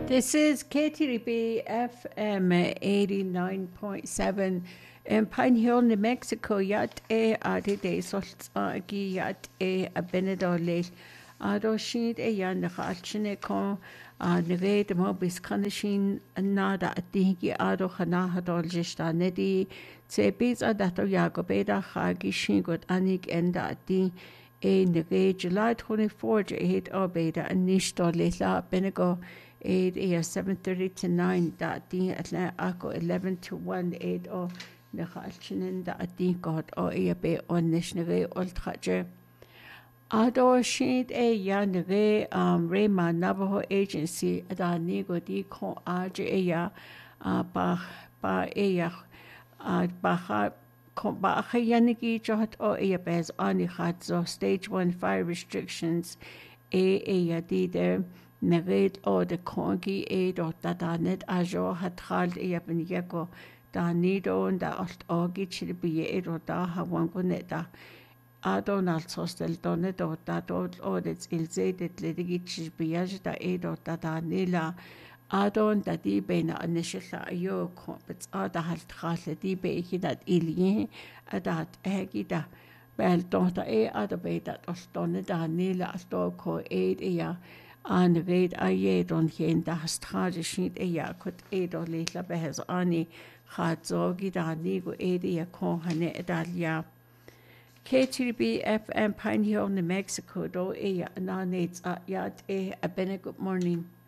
This is KTRB FM 89.7 in Pine Hill, New Mexico. Yat adide solt agi yat abinadole. Ado shid yan nakachine kon neve de mobis kanashin nada atigi ado hanahadol jishta nedi. Tsebis adato yagobeda hagi shingot anik enda ati. Neve July 24th 8 obeda anishto lela benego. 7:30 to 9 دقيقتين أتلاقي أكو 11 to 1 أو نخالشنن دقيقتين قد أو بي أونش نغي قلت خجر أدو شيد يا نغي ريما نابهو agency أدانيغو دي كون يا با يا باخا باخيانيكي جهت أو بيز آني خاتزو stage 1 fire restrictions يا دي there نغيد او د کونگی ایدو دادانت اجو هتخالد ایبن یکو دانیدو دا الت آگی چلی بیه ایدو دا هوانگو ندا آدو نالسوستل دونه دو دا دو اودت ایلزیدت لدگی چلی بیه جدا ایدو دادانیلا آدو دا دی بین انشلا ایو کونبت آدا هلت خالد دی بیه داد ایلیه اداد اگی دا بل دون دا آدو بیداد التونه دانیلا التو کو اید ایا an reid don geen das tradition kut leila behes ani gaat zogi da nigo kon hane edalia KTB FM Pine Hill, New Mexico do na needs yat a good morning.